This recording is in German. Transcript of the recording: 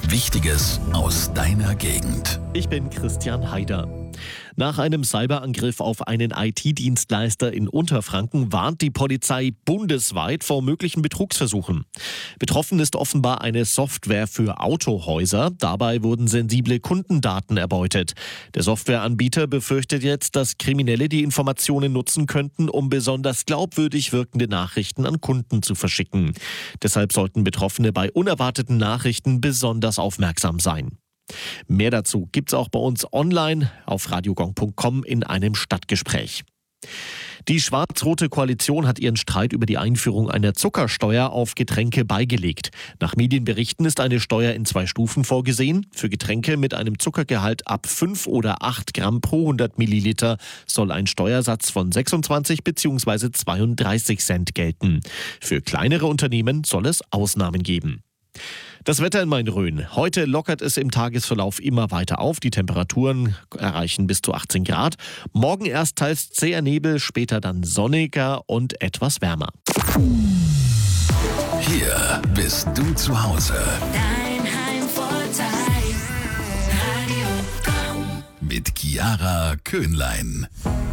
Wichtiges aus deiner Gegend. Ich bin Christian Haider. Nach einem Cyberangriff auf einen IT-Dienstleister in Unterfranken warnt die Polizei bundesweit vor möglichen Betrugsversuchen. Betroffen ist offenbar eine Software für Autohäuser. Dabei wurden sensible Kundendaten erbeutet. Der Softwareanbieter befürchtet jetzt, dass Kriminelle die Informationen nutzen könnten, um besonders glaubwürdig wirkende Nachrichten an Kunden zu verschicken. Deshalb sollten Betroffene bei unerwarteten Nachrichten besonders aufmerksam sein. Mehr dazu gibt's auch bei uns online auf radiogong.com in einem Stadtgespräch. Die schwarz-rote Koalition hat ihren Streit über die Einführung einer Zuckersteuer auf Getränke beigelegt. Nach Medienberichten ist eine Steuer in 2 Stufen vorgesehen. Für Getränke mit einem Zuckergehalt ab 5 oder 8 Gramm pro 100 Milliliter soll ein Steuersatz von 26 bzw. 32 Cent gelten. Für kleinere Unternehmen soll es Ausnahmen geben. Das Wetter in Main-Rhön. Heute lockert es im Tagesverlauf immer weiter auf. Die Temperaturen erreichen bis zu 18 Grad. Morgen erst teils zäher Nebel, später dann sonniger und etwas wärmer. Hier bist du zu Hause. Dein Heimvorteil. Radio Gong. Mit Chiara Köhnlein.